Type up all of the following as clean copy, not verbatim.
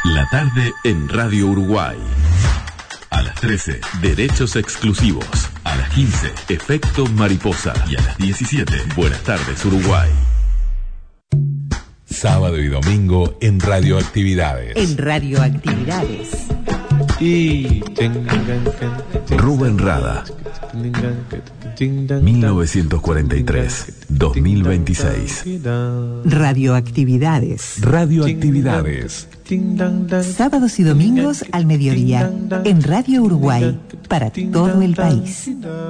La tarde en Radio Uruguay. A las 13, Derechos Exclusivos. A las 15, Efecto Mariposa. Y a las 17, Buenas tardes Uruguay. Sábado y domingo en Radioactividades. En Radioactividades. Y Rubén Rada, 1943-2026. Radioactividades. Radioactividades. Sábados y domingos al mediodía en Radio Uruguay para todo el país.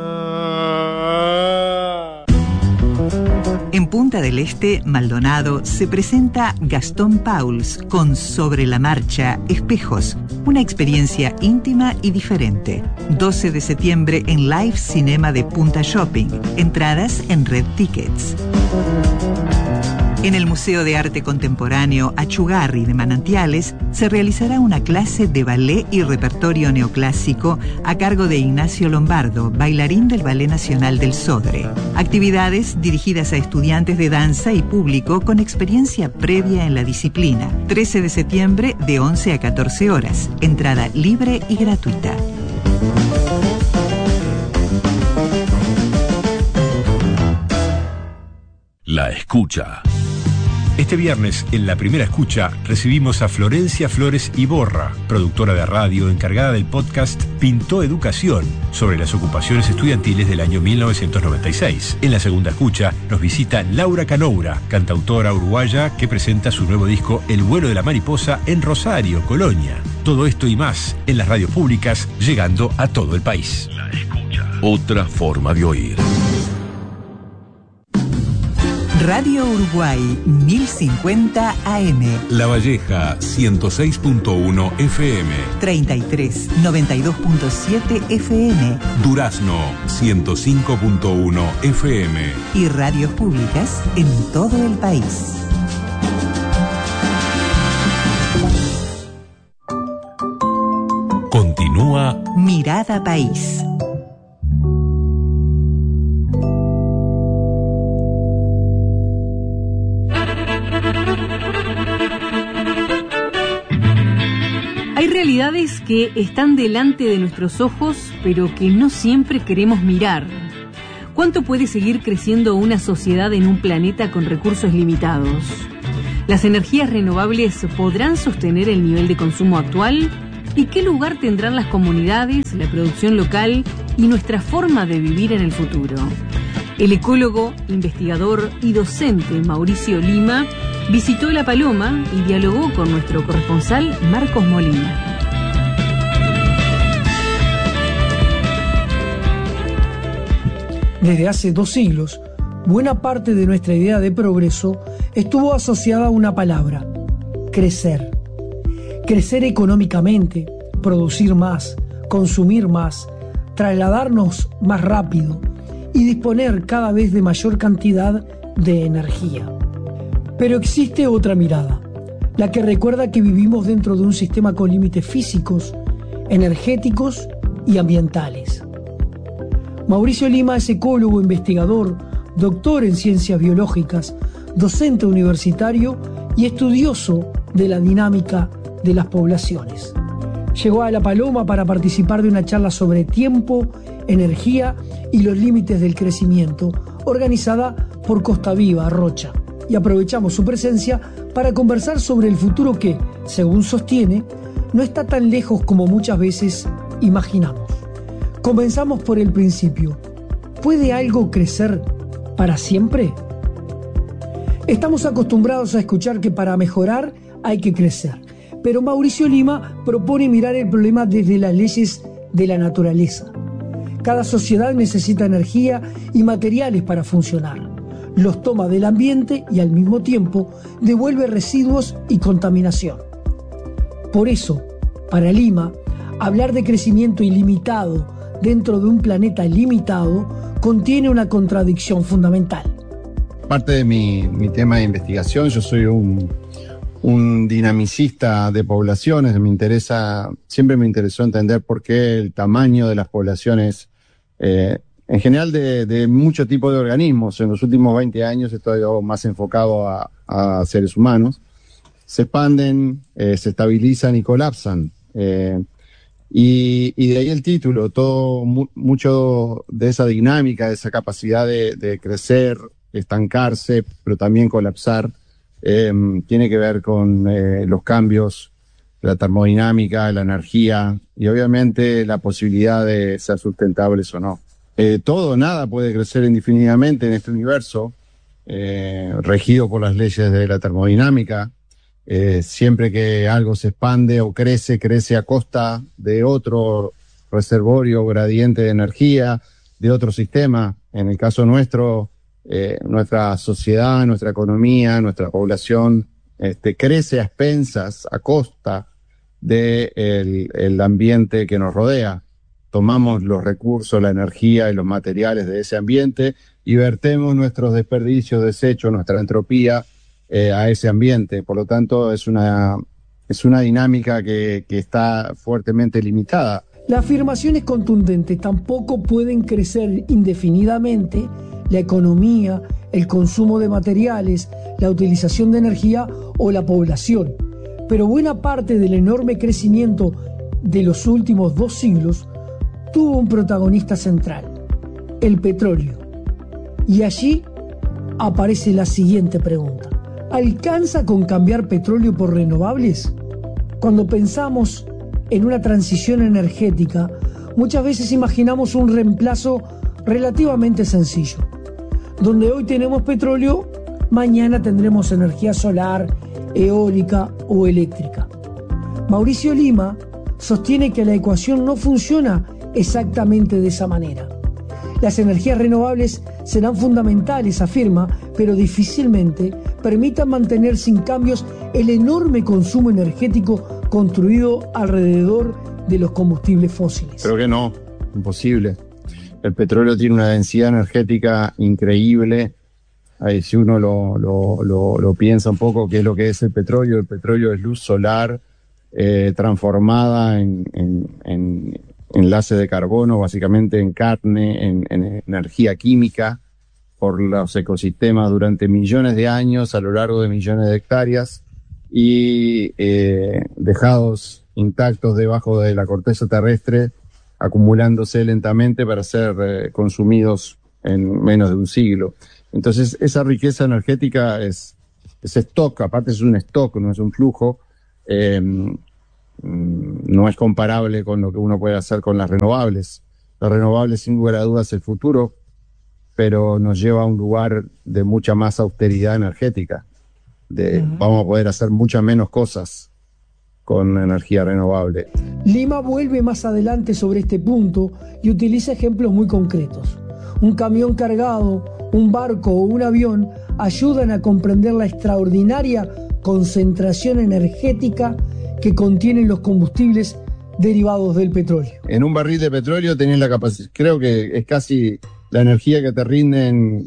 En Punta del Este, Maldonado, se presenta Gastón Pauls con Sobre la Marcha, Espejos, una experiencia íntima y diferente. 12 de septiembre en Live Cinema de Punta Shopping. Entradas en Red Tickets. En el Museo de Arte Contemporáneo Achugarri de Manantiales se realizará una clase de ballet y repertorio neoclásico a cargo de Ignacio Lombardo, bailarín del Ballet Nacional del Sodre. Actividades dirigidas a estudiantes de danza y público con experiencia previa en la disciplina. 13 de septiembre de 11 a 14 horas. Entrada libre y gratuita. La escucha. Este viernes, en La Primera Escucha, recibimos a Florencia Flores Iborra, productora de radio encargada del podcast Pintó Educación, sobre las ocupaciones estudiantiles del año 1996. En la segunda escucha, nos visita Laura Canoura, cantautora uruguaya que presenta su nuevo disco El vuelo de la mariposa en Rosario, Colonia. Todo esto y más en las radios públicas, llegando a todo el país. La escucha. Otra forma de oír. Radio Uruguay 1050 AM. La Valleja 106.1 FM. 33 92.7 FM. Durazno 105.1 FM. Y radios públicas en todo el país. Continúa Mirada País. Hay realidades que están delante de nuestros ojos, pero que no siempre queremos mirar. ¿Cuánto puede seguir creciendo una sociedad en un planeta con recursos limitados? ¿Las energías renovables podrán sostener el nivel de consumo actual? ¿Y qué lugar tendrán las comunidades, la producción local y nuestra forma de vivir en el futuro? El ecólogo, investigador y docente Mauricio Lima visitó La Paloma y dialogó con nuestro corresponsal Marcos Molina. Desde hace 2 siglos, buena parte de nuestra idea de progreso estuvo asociada a una palabra: crecer. Crecer económicamente, producir más, consumir más, trasladarnos más rápido y disponer cada vez de mayor cantidad de energía. Pero existe otra mirada, la que recuerda que vivimos dentro de un sistema con límites físicos, energéticos y ambientales. Mauricio Lima es ecólogo, investigador, doctor en ciencias biológicas, docente universitario y estudioso de la dinámica de las poblaciones. Llegó a La Paloma para participar de una charla sobre tiempo, energía y los límites del crecimiento, organizada por Costa Viva, Rocha. Y aprovechamos su presencia para conversar sobre el futuro que, según sostiene, no está tan lejos como muchas veces imaginamos. Comenzamos por el principio. ¿Puede algo crecer para siempre? Estamos acostumbrados a escuchar que para mejorar hay que crecer, pero Mauricio Lima propone mirar el problema desde las leyes de la naturaleza. Cada sociedad necesita energía y materiales para funcionar. Los toma del ambiente y al mismo tiempo devuelve residuos y contaminación. Por eso, para Lima, hablar de crecimiento ilimitado dentro de un planeta limitado contiene una contradicción fundamental. Parte de mi tema de investigación, yo soy un dinamicista de poblaciones, siempre me interesó entender por qué el tamaño de las poblaciones en general de mucho tipo de organismos. En los últimos 20 años estoy más enfocado a seres humanos. se expanden, se estabilizan y colapsan. Y de ahí el título, mucho de esa dinámica, de esa capacidad de crecer, estancarse, pero también colapsar, tiene que ver con los cambios, la termodinámica, la energía y obviamente la posibilidad de ser sustentables o no. Nada puede crecer indefinidamente en este universo, regido por las leyes de la termodinámica. Siempre que algo se expande o crece a costa de otro reservorio, gradiente de energía, de otro sistema. En el caso nuestro, nuestra sociedad, nuestra economía, nuestra población, crece a expensas, a costa del ambiente que nos rodea. Tomamos los recursos, la energía y los materiales de ese ambiente y vertemos nuestros desperdicios, desechos, nuestra entropía a ese ambiente. Por lo tanto, es una dinámica que está fuertemente limitada. La afirmación es contundente. Tampoco pueden crecer indefinidamente la economía, el consumo de materiales, la utilización de energía o la población. Pero buena parte del enorme crecimiento de los últimos 2 siglos tuvo un protagonista central: el petróleo. Y allí aparece la siguiente pregunta: ¿alcanza con cambiar petróleo por renovables? Cuando pensamos en una transición energética, muchas veces imaginamos un reemplazo relativamente sencillo. Donde hoy tenemos petróleo, mañana tendremos energía solar, eólica o eléctrica. Mauricio Lima sostiene que la ecuación no funciona exactamente de esa manera. Las energías renovables serán fundamentales, afirma, pero difícilmente permitan mantener sin cambios el enorme consumo energético construido alrededor de los combustibles fósiles. Creo que no, imposible. El petróleo tiene una densidad energética increíble. Ahí, si uno lo piensa un poco, ¿qué es lo que es el petróleo? El petróleo es luz solar transformada en enlace de carbono, básicamente en carne, en energía química, por los ecosistemas durante millones de años, a lo largo de millones de hectáreas, y dejados intactos debajo de la corteza terrestre, acumulándose lentamente para ser consumidos en menos de un siglo. Entonces, esa riqueza energética es stock, aparte es un stock, no es un flujo. No es comparable con lo que uno puede hacer con las renovables. Las renovables, sin lugar a dudas, es el futuro, pero nos lleva a un lugar de mucha más austeridad energética. Vamos a poder hacer muchas menos cosas con energía renovable. Lima vuelve más adelante sobre este punto y utiliza ejemplos muy concretos. Un camión cargado, un barco o un avión ayudan a comprender la extraordinaria concentración energética que contienen los combustibles derivados del petróleo. En un barril de petróleo tenés la capacidad, creo que es casi la energía que te rinden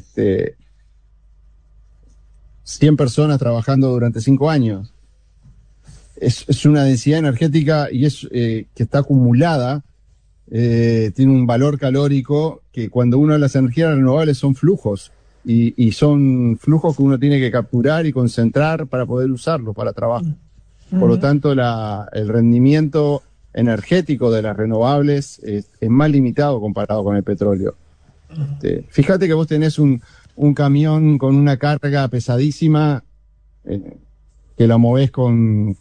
100 personas trabajando durante 5 años. Es una densidad energética y que está acumulada, tiene un valor calórico que cuando uno de las energías renovables son flujos y son flujos que uno tiene que capturar y concentrar para poder usarlos para trabajo. Por lo tanto, el rendimiento energético de las renovables es más limitado comparado con el petróleo. Fíjate que vos tenés un camión con una carga pesadísima que la movés con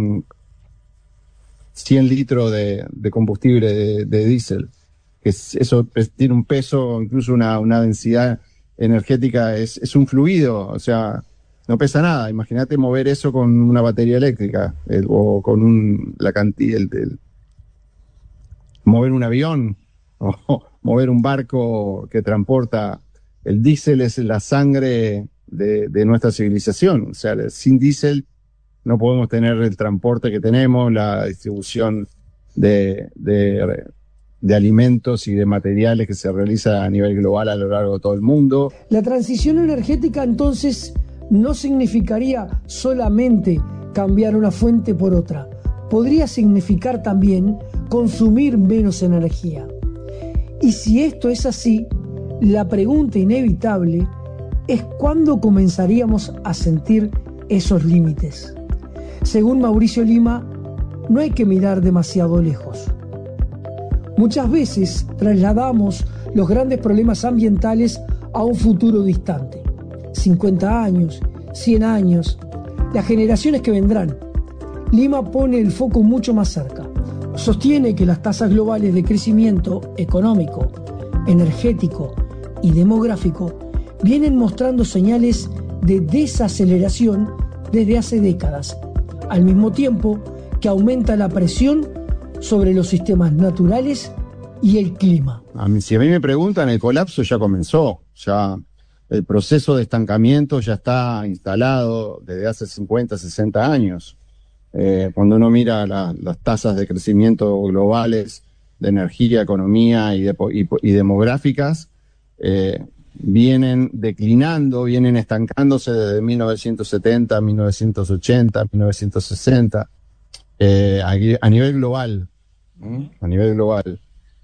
100 litros de combustible de diésel. Eso tiene un peso, incluso una densidad energética, es un fluido, o sea, no pesa nada. Imagínate mover eso con una batería eléctrica o con la cantidad mover un avión o mover un barco que transporta. El diésel es la sangre de nuestra civilización. O sea, sin diésel no podemos tener el transporte que tenemos, la distribución de alimentos y de materiales que se realiza a nivel global a lo largo de todo el mundo. La transición energética entonces no significaría solamente cambiar una fuente por otra. Podría significar también consumir menos energía. Y si esto es así, la pregunta inevitable es cuándo comenzaríamos a sentir esos límites. Según Mauricio Lima, no hay que mirar demasiado lejos. Muchas veces trasladamos los grandes problemas ambientales a un futuro distante. 50 años, 100 años, las generaciones que vendrán. Lima pone el foco mucho más cerca. Sostiene que las tasas globales de crecimiento económico, energético y demográfico vienen mostrando señales de desaceleración desde hace décadas, al mismo tiempo que aumenta la presión sobre los sistemas naturales y el clima. Si a mí me preguntan, el colapso ya comenzó, ya el proceso de estancamiento ya está instalado desde hace 50, 60 años. Cuando uno mira las tasas de crecimiento globales de energía, economía y demográficas, vienen declinando, vienen estancándose desde 1970, 1980, 1960, a nivel global. A nivel global.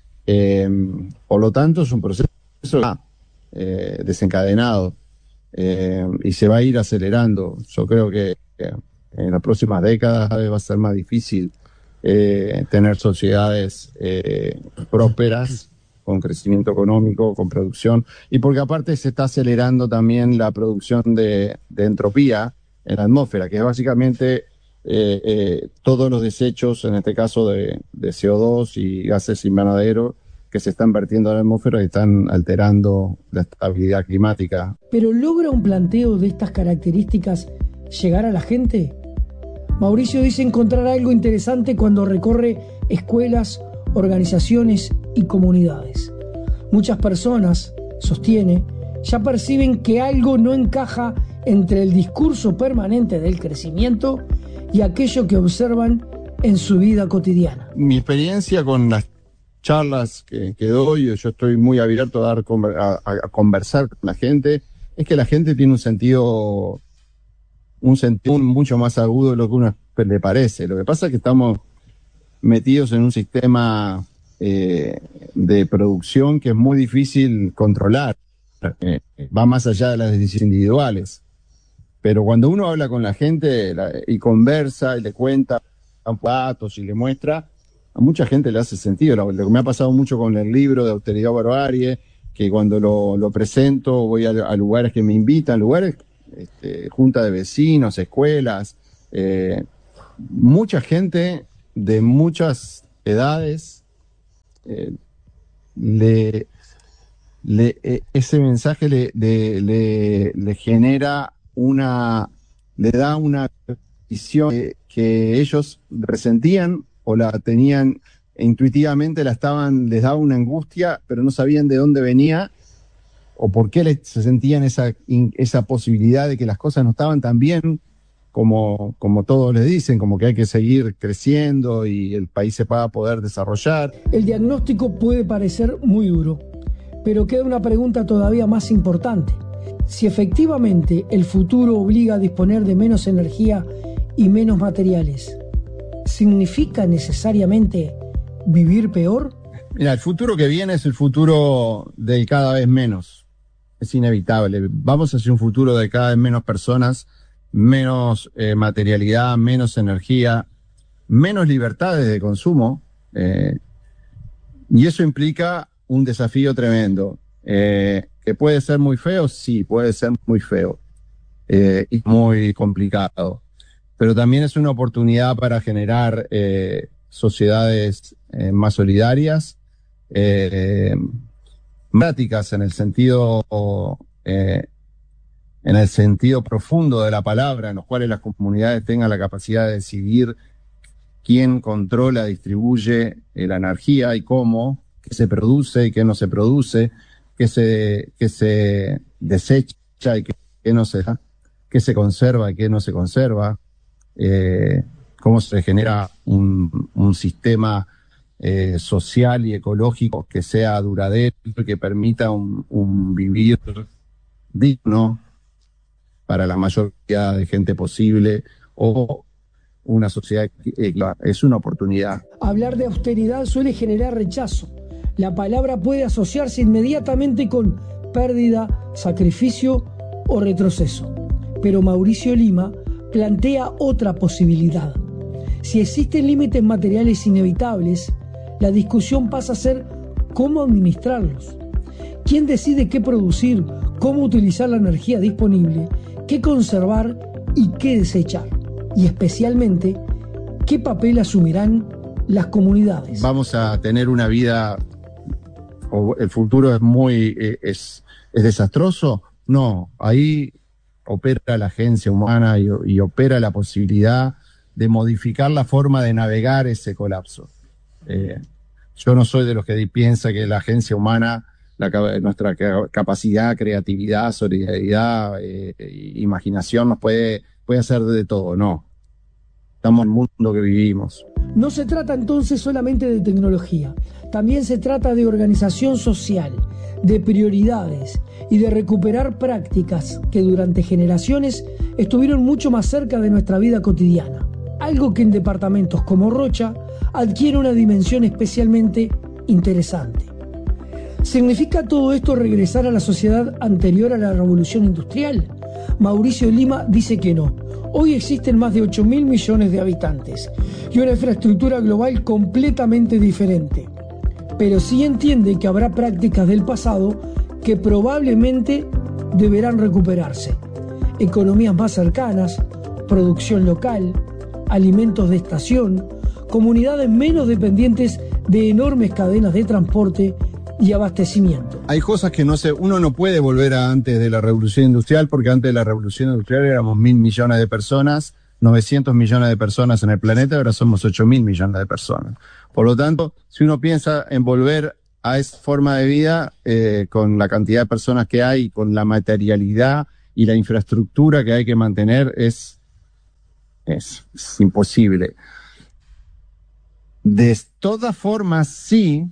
Por lo tanto, es un proceso desencadenado y se va a ir acelerando. Yo creo que en las próximas décadas va a ser más difícil tener sociedades prósperas, con crecimiento económico, con producción, y porque aparte se está acelerando también la producción de entropía en la atmósfera, que es básicamente todos los desechos, en este caso de CO2 y gases invernaderos, que se están vertiendo en la atmósfera y están alterando la estabilidad climática. ¿Pero logra un planteo de estas características llegar a la gente? Mauricio dice encontrar algo interesante cuando recorre escuelas, organizaciones y comunidades. Muchas personas, sostiene, ya perciben que algo no encaja entre el discurso permanente del crecimiento y aquello que observan en su vida cotidiana. Mi experiencia con las charlas que doy, yo estoy muy abierto a conversar con la gente, es que la gente tiene un sentido mucho más agudo de lo que uno le parece. Lo que pasa es que estamos metidos en un sistema de producción que es muy difícil controlar, va más allá de las decisiones individuales. Pero cuando uno habla con la gente y conversa y le cuenta datos y le muestra, a mucha gente le hace sentido. Lo que me ha pasado mucho con el libro de Austeridad o Barbarie, que cuando lo presento voy a lugares que me invitan, lugares, junta de vecinos, escuelas, mucha gente de muchas edades, ese mensaje le genera le da una visión que ellos resentían o la tenían intuitivamente, les daba una angustia, pero no sabían de dónde venía o por qué se sentían esa posibilidad de que las cosas no estaban tan bien como todos les dicen, como que hay que seguir creciendo y el país se va a poder desarrollar. El diagnóstico puede parecer muy duro, pero queda una pregunta todavía más importante. Si efectivamente el futuro obliga a disponer de menos energía y menos materiales, ¿significa necesariamente vivir peor? Mira, el futuro que viene es el futuro del cada vez menos. Es inevitable. Vamos hacia un futuro de cada vez menos personas, menos materialidad, menos energía, menos libertades de consumo. Y eso implica un desafío tremendo. ¿Que puede ser muy feo? Sí, puede ser muy feo y muy complicado. Pero también es una oportunidad para generar sociedades más solidarias, prácticas en el sentido profundo de la palabra, en los cuales las comunidades tengan la capacidad de decidir quién controla, distribuye la energía y cómo, qué se produce y qué no se produce, qué se desecha y qué no se da, qué se conserva y qué no se conserva, cómo se genera un sistema social y ecológico que sea duradero, que permita un vivir digno para la mayoría de gente posible, o una sociedad que es una oportunidad. Hablar de austeridad suele generar rechazo. La palabra puede asociarse inmediatamente con pérdida, sacrificio o retroceso. Pero Mauricio Lima plantea otra posibilidad. Si existen límites materiales inevitables, la discusión pasa a ser cómo administrarlos. ¿Quién decide qué producir, cómo utilizar la energía disponible, qué conservar y qué desechar? Y especialmente, ¿qué papel asumirán las comunidades? Vamos a tener una vida, o el futuro es desastroso. No, ahí opera la agencia humana y opera la posibilidad de modificar la forma de navegar ese colapso. Yo no soy de los que piensa que la agencia humana, nuestra capacidad, creatividad, solidaridad, imaginación nos puede hacer de todo. No, estamos en el mundo que vivimos. No se trata entonces solamente de tecnología, también se trata de organización social, de prioridades y de recuperar prácticas que durante generaciones estuvieron mucho más cerca de nuestra vida cotidiana. Algo que en departamentos como Rocha adquiere una dimensión especialmente interesante. ¿Significa todo esto regresar a la sociedad anterior a la revolución industrial? Mauricio Lima dice que no. Hoy existen más de 8.000 millones de habitantes y una infraestructura global completamente diferente. Pero sí entiende que habrá prácticas del pasado que probablemente deberán recuperarse. Economías más cercanas, producción local, alimentos de estación, comunidades menos dependientes de enormes cadenas de transporte y abastecimiento. Hay cosas que uno no puede volver a antes de la revolución industrial, porque antes de la revolución industrial éramos 1.000 millones de personas, 900 millones de personas en el planeta, ahora somos 8.000 millones de personas. Por lo tanto, si uno piensa en volver a esa forma de vida, con la cantidad de personas que hay, con la materialidad y la infraestructura que hay que mantener, es imposible. De todas formas, sí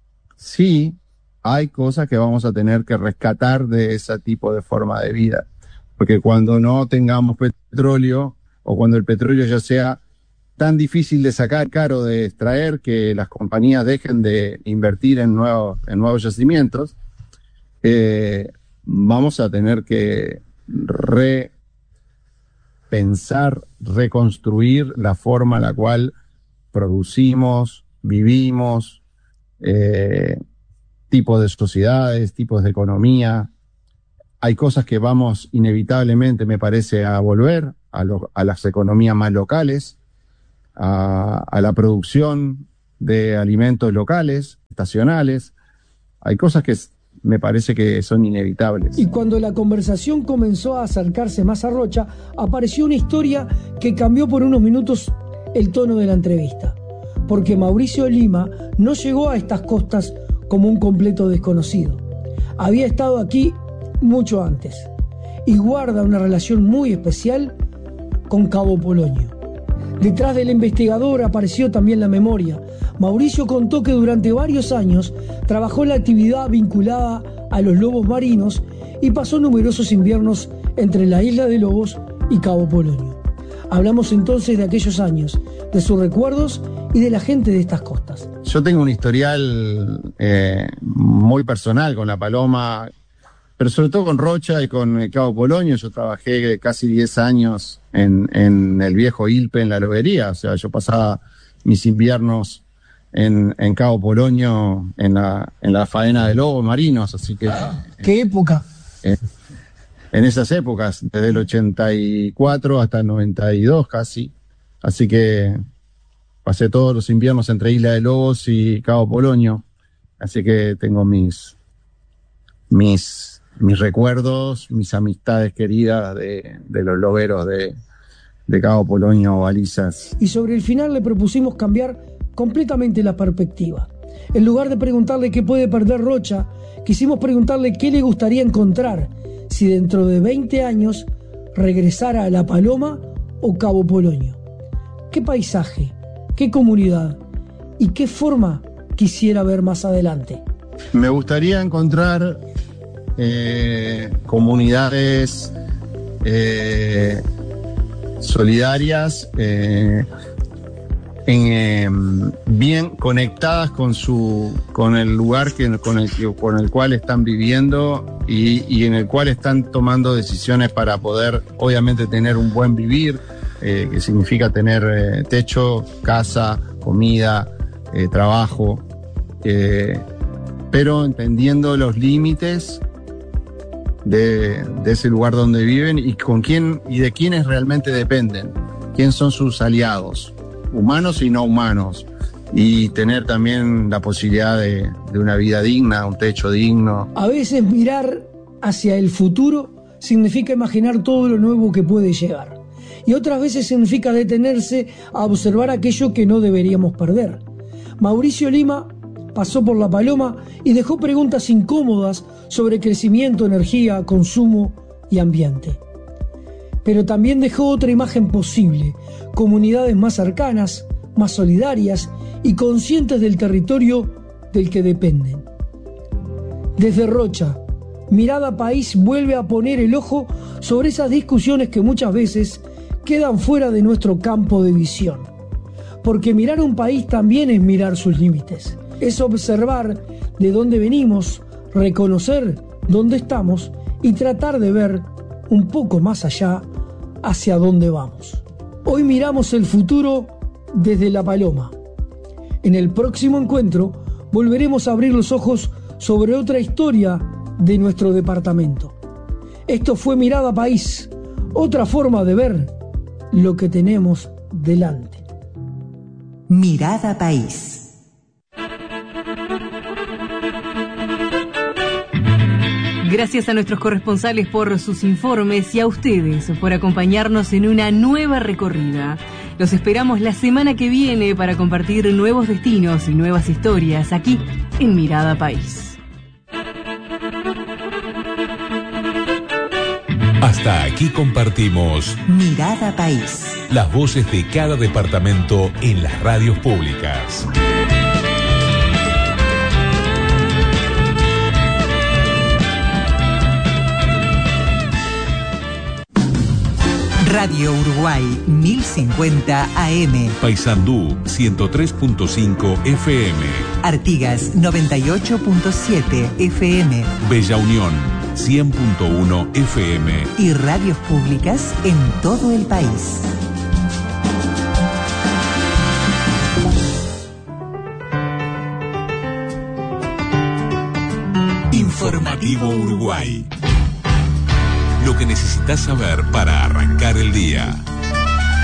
hay cosas que vamos a tener que rescatar de ese tipo de forma de vida. Porque cuando no tengamos petróleo, o cuando el petróleo ya sea tan difícil de sacar, caro de extraer, que las compañías dejen de invertir en nuevos yacimientos, vamos a tener que repensar, reconstruir la forma en la cual producimos, vivimos, tipos de sociedades, tipos de economía. Hay cosas que vamos inevitablemente, me parece, a volver a las economías más locales, a la producción de alimentos locales, estacionales. Hay cosas que me parece que son inevitables. Y cuando la conversación comenzó a acercarse más a Rocha, apareció una historia que cambió por unos minutos el tono de la entrevista. Porque Mauricio Lima no llegó a estas costas como un completo desconocido. Había estado aquí mucho antes y guarda una relación muy especial con Cabo Polonio. Detrás del investigador apareció también la memoria. Mauricio contó que durante varios años trabajó en la actividad vinculada a los lobos marinos y pasó numerosos inviernos entre la isla de Lobos y Cabo Polonio. Hablamos entonces de aquellos años, de sus recuerdos y de la gente de estas costas. Yo tengo un historial muy personal con La Paloma, pero sobre todo con Rocha y con el Cabo Polonio. Yo trabajé casi 10 años en el viejo Ilpe, en la lobería. O sea, yo pasaba mis inviernos en Cabo Polonio, en la faena de lobos marinos. Así que... ¿Qué época? En esas épocas, desde el 84 hasta el 92 casi. Así que pasé todos los inviernos entre Isla de Lobos y Cabo Polonio. Así que tengo mis recuerdos, mis amistades queridas de los loberos de Cabo Polonio o Balizas. Y sobre el final le propusimos cambiar completamente la perspectiva. En lugar de preguntarle qué puede perder Rocha, quisimos preguntarle qué le gustaría encontrar si dentro de 20 años regresara a La Paloma o Cabo Polonio. ¿Qué paisaje, qué comunidad y qué forma quisiera ver más adelante? Me gustaría encontrar comunidades solidarias, bien conectadas con el lugar con el cual están viviendo y en el cual están tomando decisiones para poder, obviamente, tener un buen vivir, que significa tener techo, casa, comida, trabajo, pero entendiendo los límites de ese lugar donde viven y de quiénes realmente dependen, quién son sus aliados, humanos y no humanos, y tener también la posibilidad de una vida digna, un techo digno. A veces mirar hacia el futuro significa imaginar todo lo nuevo que puede llegar, y otras veces significa detenerse a observar aquello que no deberíamos perder. Mauricio Lima pasó por La Paloma y dejó preguntas incómodas sobre crecimiento, energía, consumo y ambiente. Pero también dejó otra imagen posible: comunidades más cercanas, más solidarias y conscientes del territorio del que dependen. Desde Rocha, Mirada País vuelve a poner el ojo sobre esas discusiones que muchas veces quedan fuera de nuestro campo de visión. Porque mirar un país también es mirar sus límites. Es observar de dónde venimos, reconocer dónde estamos y tratar de ver un poco más allá hacia dónde vamos. Hoy miramos el futuro desde La Paloma. En el próximo encuentro volveremos a abrir los ojos sobre otra historia de nuestro departamento. Esto fue Mirada País, otra forma de ver lo que tenemos delante. Mirada País. Gracias a nuestros corresponsales por sus informes y a ustedes por acompañarnos en una nueva recorrida. Los esperamos la semana que viene para compartir nuevos destinos y nuevas historias aquí en Mirada País. Hasta aquí compartimos Mirada País. Las voces de cada departamento en las radios públicas. Radio Uruguay 1050 AM. Paysandú 103.5 FM. Artigas 98.7 FM. Bella Unión 100.1 FM. Y radios públicas en todo el país. Informativo Uruguay. Lo que necesitas saber para arrancar el día.